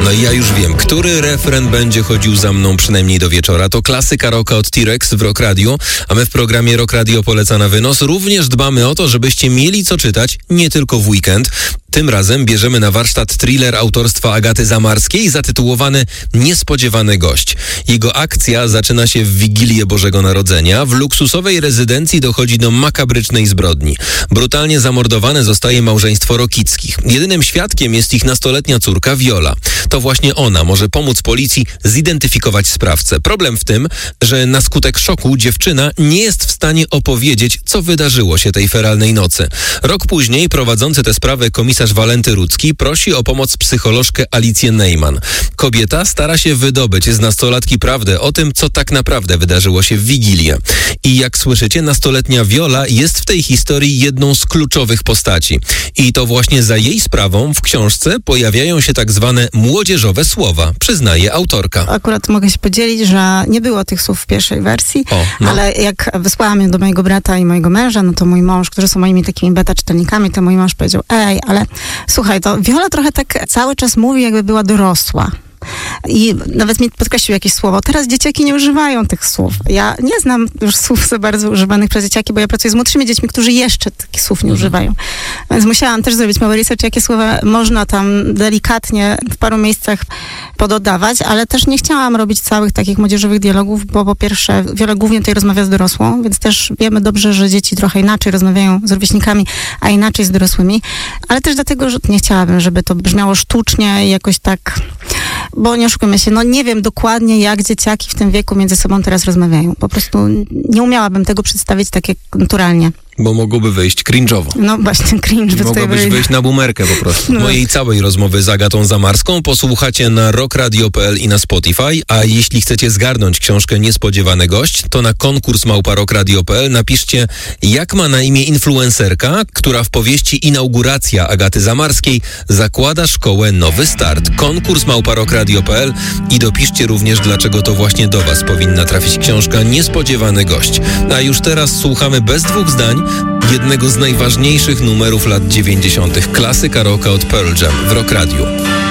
No i ja już wiem, który refren będzie chodził za mną przynajmniej do wieczora. To klasyka rocka od T-Rex w Rock Radio, a my w programie Rock Radio poleca na wynos również dbamy o to, żebyście mieli co czytać nie tylko w weekend. Tym razem bierzemy na warsztat thriller autorstwa Agaty Zamarskiej zatytułowany Niespodziewany gość. Jego akcja zaczyna się w Wigilię Bożego Narodzenia. W luksusowej rezydencji dochodzi do makabrycznej zbrodni. Brutalnie zamordowane zostaje małżeństwo Rokickich. Jedynym świadkiem jest ich nastoletnia córka Viola. To właśnie ona może pomóc policji zidentyfikować sprawcę. Problem w tym, że na skutek szoku dziewczyna nie jest w stanie opowiedzieć, co wydarzyło się tej feralnej nocy. Rok później prowadzący tę sprawę komisarz Walenty Rudzki prosi o pomoc psycholożkę Alicję Neyman. Kobieta stara się wydobyć z nastolatki prawdę o tym, co tak naprawdę wydarzyło się w Wigilię. I jak słyszycie, nastoletnia Viola jest w tej historii jedną z kluczowych postaci. I to właśnie za jej sprawą w książce pojawiają się tak zwane młodzieżowe słowa, przyznaje autorka. Akurat mogę się podzielić, że nie było tych słów w pierwszej wersji, ale jak wysłałam je do mojego brata i mojego męża, no to mój mąż, którzy są moimi takimi beta czytelnikami, to mój mąż powiedział: ej, ale słuchaj, to Viola trochę tak cały czas mówi, jakby była dorosła. I nawet mi podkreślił jakieś słowo. Teraz dzieciaki nie używają tych słów. Ja nie znam już słów za bardzo używanych przez dzieciaki, bo ja pracuję z młodszymi dziećmi, którzy jeszcze takich słów nie używają. Więc musiałam też zrobić mały research, jakie słowa można tam delikatnie w paru miejscach pododawać, ale też nie chciałam robić całych takich młodzieżowych dialogów, bo po pierwsze Viola głównie tutaj rozmawia z dorosłą, więc też wiemy dobrze, że dzieci trochę inaczej rozmawiają z rówieśnikami, a inaczej z dorosłymi, ale też dlatego, że nie chciałabym, żeby to brzmiało sztucznie i jakoś tak, bo nie oszukujmy się, no nie wiem dokładnie, jak dzieciaki w tym wieku między sobą teraz rozmawiają. Po prostu nie umiałabym tego przedstawić tak jak naturalnie. Bo mogłoby wyjść cringe'owo. No właśnie, cringe. Mogłabyś wyjść na boomerkę po prostu. No. Mojej całej rozmowy z Agatą Zamarską posłuchacie na rockradio.pl i na Spotify, a jeśli chcecie zgarnąć książkę Niespodziewany gość, to na konkurs @rockradio.pl napiszcie, jak ma na imię influencerka, która w powieści Inauguracja Agaty Zamarskiej zakłada szkołę Nowy Start. Konkurs @rockradio.pl i dopiszcie również, dlaczego to właśnie do was powinna trafić książka Niespodziewany gość. A już teraz słuchamy bez dwóch zdań jednego z najważniejszych numerów lat 90. klasyka rocka od Pearl Jam w Rock Radio.